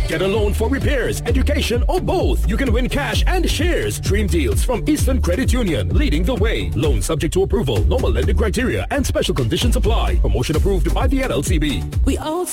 Get a loan for repairs, education, or both. You can win cash and shares. Dream deals from Eastern Credit Union, leading the way. Loan subject to approval. Normal lending criteria and special conditions apply. Promotion approved by the NLCB. We all